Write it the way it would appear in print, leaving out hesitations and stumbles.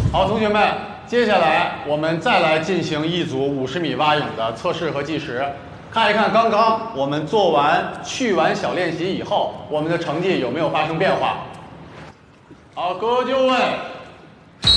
好，同学们，接下来我们再来进行一组50米蛙泳的测试和计时，看一看刚刚我们做完去完小练习以后，我们的成绩有没有发生变化。好，各位就位。